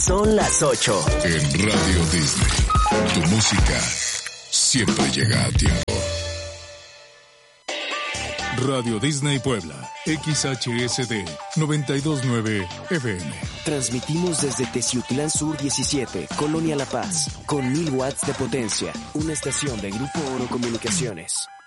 Son las 8. En Radio Disney, tu música siempre llega a tiempo. Radio Disney Puebla, XHSD 929 FM. Transmitimos desde Teciutlán Sur 17, Colonia La Paz, con 1000 watts de potencia. Una estación de Grupo Oro Comunicaciones.